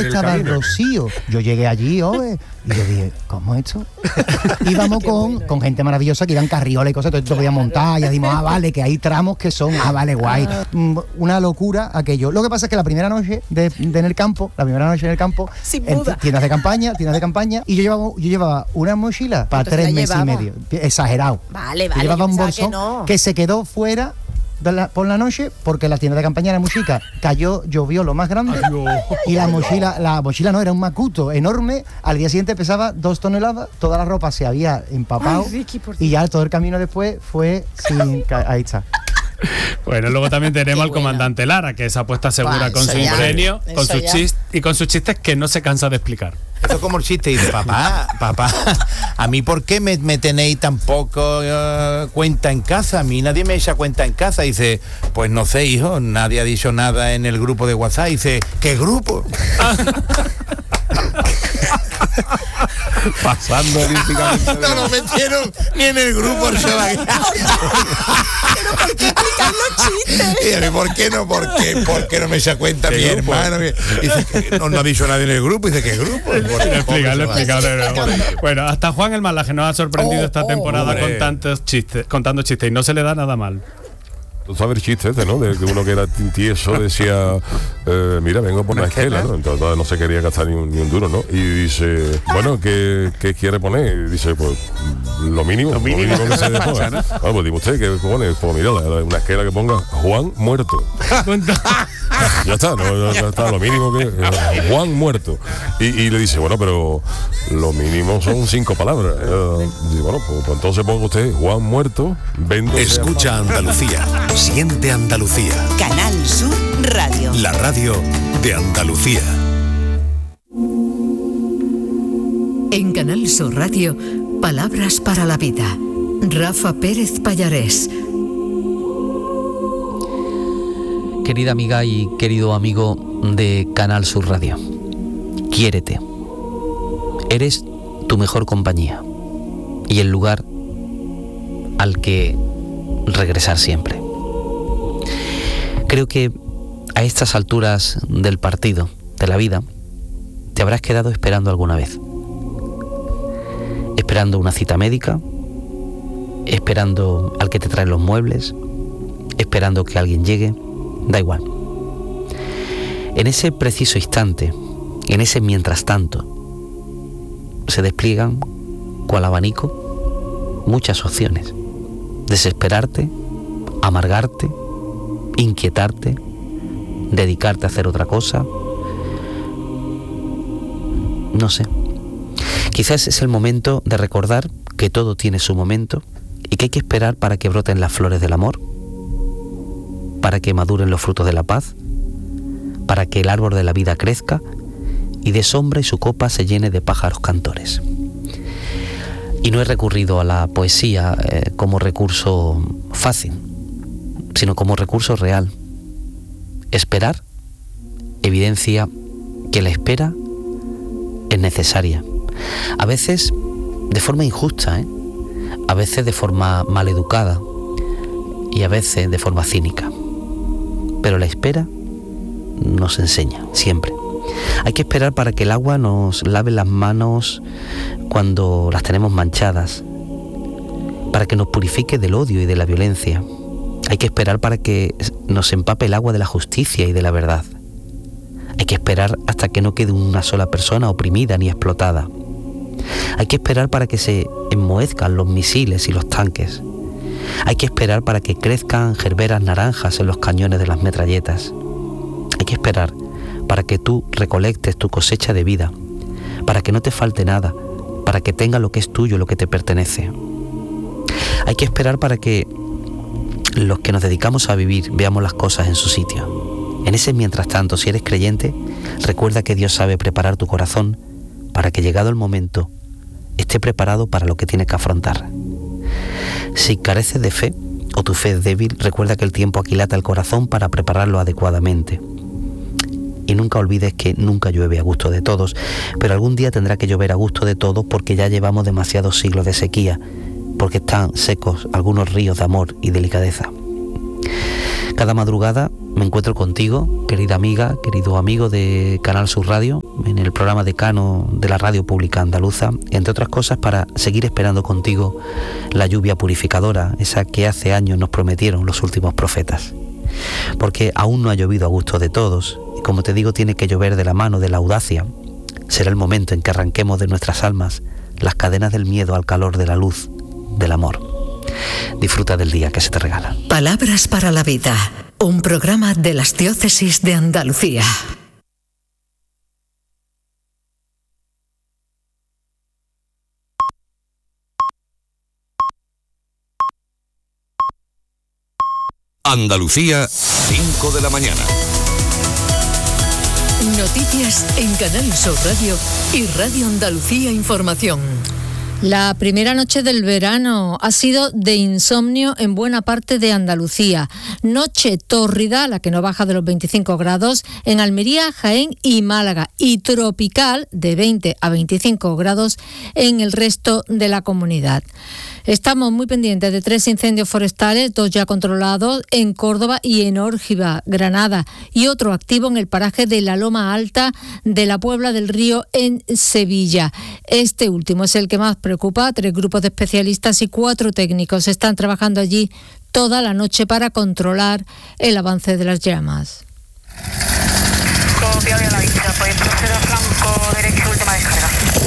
estaba el Rocío. Yo llegué allí, y yo dije, ¿cómo es esto? Íbamos con gente maravillosa que iban carriola y cosas, entonces te podías montar, y ya dijimos, vale, que hay tramos que son, vale, guay. Una locura aquello. Lo que pasa es que la primera noche en el campo, en tiendas de campaña, y yo llevaba una mochila para 3 meses y medio. Exagerado. Vale. Yo llevaba un bolsón que se quedó fuera por la noche porque la tienda de campaña era muy chica, llovió lo más grande. Y la mochila no, era un macuto enorme. Al día siguiente pesaba 2 toneladas, toda la ropa se había empapado. Y ya todo el camino después fue sin... Ahí está. Bueno, luego también tenemos al comandante Lara, que es apuesta segura con su ingenio, con sus chistes y con sus chistes que no se cansa de explicar. Esto es como el chiste, y dice, papá, ¿a mí por qué me tenéis tan poco cuenta en casa? A mí nadie me echa cuenta en casa. Dice, pues no sé, hijo, nadie ha dicho nada en el grupo de WhatsApp. Dice, ¿qué grupo? Pasando olímpicamente. No nos metieron ni en el grupo el chaval. ¿Pero por qué explicar los chistes? Y ¿por qué no? ¿Por qué no me echa cuenta mi hermano? Dice que no ha dicho nadie en el grupo. Dice, ¿qué grupo? Explícalo. Bueno, hasta Juan el Malaje nos ha sorprendido esta temporada con tantos chistes, contando chistes, y no se le da nada mal. Tú sabes el chiste ¿no? De que uno que era tieso decía, mira, vengo por una esquela, ¿no? Entonces no se quería gastar ni un duro, ¿no? Y dice, bueno, ¿qué quiere poner? Y dice, pues lo mínimo que se ponga, ¿no? Pues dime usted, ¿qué pone? Pues mira, una esquela que ponga Juan muerto. Ya está, ¿no? Ya está, lo mínimo que Juan muerto. Y le dice, bueno, pero lo mínimo son 5 palabras. Dice, bueno, pues entonces ponga usted Juan muerto, vendo. Escucha Andalucía. Siente Andalucía. Canal Sur Radio. La radio de Andalucía. En Canal Sur Radio, palabras para la vida. Rafa Pérez Pallarés. Querida amiga y querido amigo de Canal Sur Radio, quiérete. Eres tu mejor compañía y el lugar al que regresar siempre. Creo que a estas alturas del partido, de la vida, te habrás quedado esperando alguna vez. Esperando una cita médica, esperando al que te trae los muebles, esperando que alguien llegue, da igual. En ese preciso instante, en ese mientras tanto, se despliegan, cual abanico, muchas opciones. Desesperarte, amargarte, inquietarte, dedicarte a hacer otra cosa. No sé. Quizás es el momento de recordar que todo tiene su momento y que hay que esperar para que broten las flores del amor, para que maduren los frutos de la paz, para que el árbol de la vida crezca y de sombra y su copa se llene de pájaros cantores. Y no he recurrido a la poesía como recurso fácil, sino como recurso real. Esperar evidencia que la espera es necesaria. A veces de forma injusta, a veces de forma maleducada y a veces de forma cínica. Pero la espera nos enseña, siempre. Hay que esperar para que el agua nos lave las manos cuando las tenemos manchadas, para que nos purifique del odio y de la violencia. Hay que esperar para que nos empape el agua de la justicia y de la verdad. Hay que esperar hasta que no quede una sola persona oprimida ni explotada. Hay que esperar para que se enmohezcan los misiles y los tanques. Hay que esperar para que crezcan gerberas naranjas en los cañones de las metralletas. Hay que esperar para que tú recolectes tu cosecha de vida, para que no te falte nada, para que tenga lo que es tuyo, lo que te pertenece. Hay que esperar para que los que nos dedicamos a vivir veamos las cosas en su sitio. En ese mientras tanto, si eres creyente, recuerda que Dios sabe preparar tu corazón para que, llegado el momento, esté preparado para lo que tiene que afrontar. Si careces de fe o tu fe es débil, recuerda que el tiempo aquilata el corazón para prepararlo adecuadamente. Y nunca olvides que nunca llueve a gusto de todos, pero algún día tendrá que llover a gusto de todos, porque ya llevamos demasiados siglos de sequía, porque están secos algunos ríos de amor y delicadeza. Cada madrugada me encuentro contigo, querida amiga, querido amigo de Canal Sur Radio, en el programa Decano de la Radio Pública Andaluza, entre otras cosas para seguir esperando contigo la lluvia purificadora, esa que hace años nos prometieron los últimos profetas. Porque aún no ha llovido a gusto de todos, y como te digo, tiene que llover de la mano de la audacia. Será el momento en que arranquemos de nuestras almas las cadenas del miedo al calor de la luz, del amor. Disfruta del día que se te regala. Palabras para la vida, un programa de las Diócesis de Andalucía. Andalucía, 5 de la mañana. Noticias en Canal Sur Radio y Radio Andalucía Información. La primera noche del verano ha sido de insomnio en buena parte de Andalucía. Noche tórrida, la que no baja de los 25 grados, en Almería, Jaén y Málaga. Y tropical, de 20 a 25 grados, en el resto de la comunidad. Estamos muy pendientes de 3 incendios forestales, 2 ya controlados en Córdoba y en Órgiva, Granada, y otro activo en el paraje de la Loma Alta de la Puebla del Río en Sevilla. Este último es el que más preocupa. 3 grupos de especialistas y 4 técnicos están trabajando allí toda la noche para controlar el avance de las llamas. Copia de la vista, pues proceda flanco derecho, última descarga.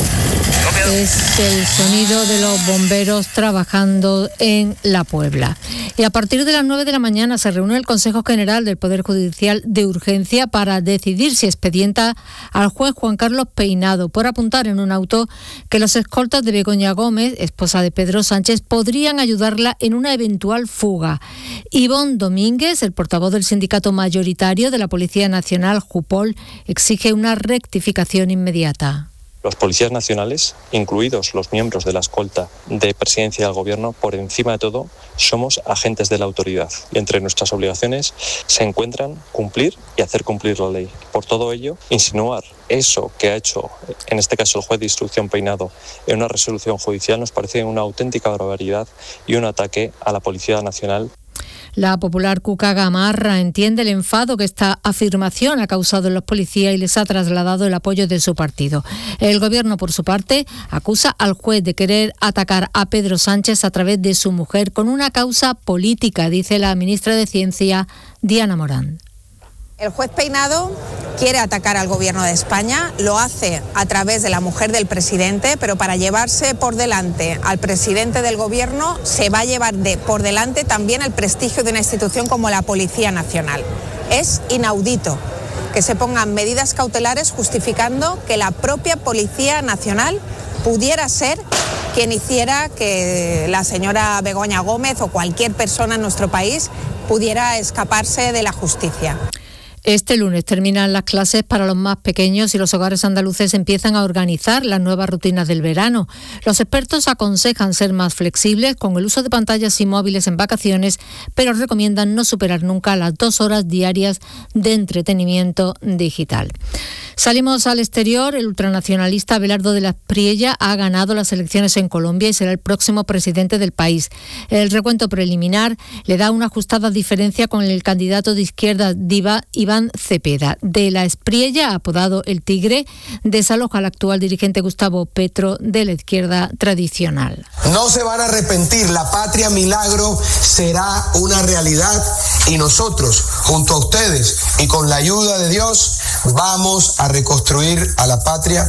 Es el sonido de los bomberos trabajando en la Puebla. Y a partir de las 9 de la mañana se reúne el Consejo General del Poder Judicial de urgencia para decidir si expedienta al juez Juan Carlos Peinado por apuntar en un auto que los escoltas de Begoña Gómez, esposa de Pedro Sánchez, podrían ayudarla en una eventual fuga. Ivonne Domínguez, el portavoz del sindicato mayoritario de la Policía Nacional, JUPOL, exige una rectificación inmediata. Los policías nacionales, incluidos los miembros de la escolta de presidencia del gobierno, por encima de todo, somos agentes de la autoridad. Y entre nuestras obligaciones se encuentran cumplir y hacer cumplir la ley. Por todo ello, insinuar eso que ha hecho, en este caso el juez de instrucción Peinado, en una resolución judicial nos parece una auténtica barbaridad y un ataque a la Policía Nacional. La popular Cuca Gamarra entiende el enfado que esta afirmación ha causado en los policías y les ha trasladado el apoyo de su partido. El gobierno, por su parte, acusa al juez de querer atacar a Pedro Sánchez a través de su mujer con una causa política, dice la ministra de Ciencia, Diana Morán. El juez Peinado quiere atacar al gobierno de España, lo hace a través de la mujer del presidente, pero para llevarse por delante al presidente del gobierno se va a llevar por delante también el prestigio de una institución como la Policía Nacional. Es inaudito que se pongan medidas cautelares justificando que la propia Policía Nacional pudiera ser quien hiciera que la señora Begoña Gómez o cualquier persona en nuestro país pudiera escaparse de la justicia. Este lunes terminan las clases para los más pequeños y los hogares andaluces empiezan a organizar las nuevas rutinas del verano. Los expertos aconsejan ser más flexibles con el uso de pantallas y móviles en vacaciones, pero recomiendan no superar nunca las 2 horas diarias de entretenimiento digital. Salimos al exterior. El ultranacionalista Abelardo de la Espriella ha ganado las elecciones en Colombia y será el próximo presidente del país. El recuento preliminar le da una ajustada diferencia con el candidato de izquierda Iván Cepeda. De la Espriella, apodado El Tigre, desaloja al actual dirigente Gustavo Petro de la izquierda tradicional. No se van a arrepentir, la patria milagro será una realidad y nosotros, junto a ustedes y con la ayuda de Dios, vamos a reconstruir a la patria.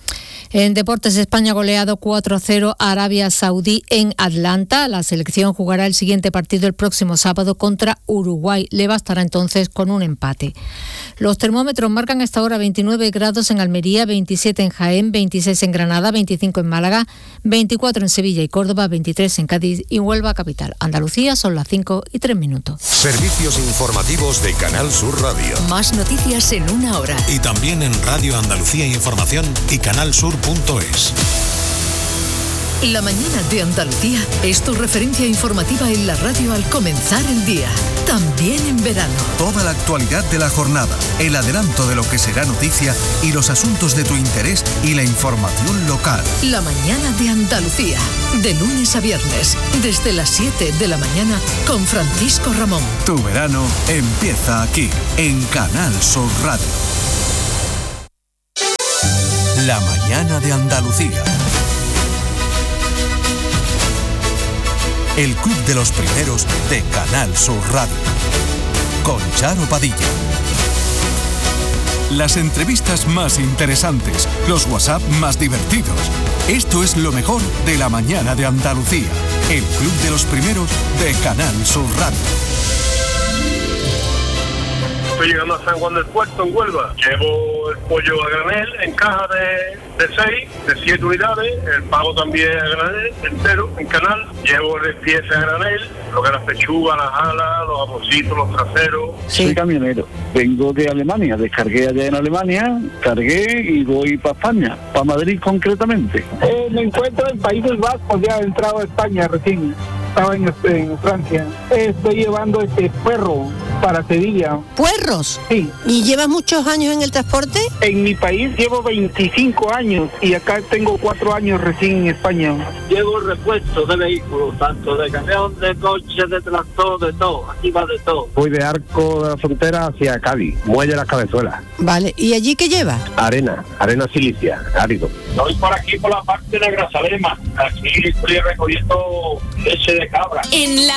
En deportes, España ha goleado 4-0 a Arabia Saudí en Atlanta. La selección jugará el siguiente partido el próximo sábado contra Uruguay. Le bastará entonces con un empate. Los termómetros marcan hasta ahora 29 grados en Almería, 27 en Jaén, 26 en Granada, 25 en Málaga, 24 en Sevilla y Córdoba, 23 en Cádiz y Huelva capital. Andalucía son las 5:03. Servicios informativos de Canal Sur Radio. Más noticias en una hora. Y también. También en Radio Andalucía Información y canalsur.es. La mañana de Andalucía es tu referencia informativa en la radio al comenzar el día, también en verano. Toda la actualidad de la jornada, el adelanto de lo que será noticia y los asuntos de tu interés y la información local. La mañana de Andalucía, de lunes a viernes, desde las 7 de la mañana con Francisco Ramón. Tu verano empieza aquí, en Canal Sur Radio. La mañana de Andalucía. El club de los primeros de Canal Sur Radio. Con Charo Padilla. Las entrevistas más interesantes, los WhatsApp más divertidos. Esto es lo mejor de la mañana de Andalucía. El club de los primeros de Canal Sur Radio. Estoy llegando a San Juan del Puerto, en Huelva. Llevo el pollo a granel en caja de 6, de 7 unidades. El pavo también a granel, entero, en canal. Llevo de pieza a granel, lo que es la pechuga, las alas, los jamoncitos, los traseros. Soy camionero. Vengo de Alemania. Descargué allá en Alemania, cargué y voy para España, para Madrid concretamente. Me encuentro en Países Bajos, ya he entrado a España recién. Estaba en Francia. Estoy llevando puerro para Sevilla. ¿Puerros? Sí. ¿Y llevas muchos años en el transporte? En mi país llevo 25 años y acá tengo 4 años recién en España. Llevo repuesto de vehículos, tanto de camión, de coche, de tractor, de todo. Aquí va de todo. Voy de Arco de la Frontera hacia Cádiz, Muelle de las Cabezuelas. Vale, ¿y allí qué llevas? Arena silicia, árido. Estoy por aquí por la parte de Grazalema. Aquí estoy recogiendo leche de cabra. En la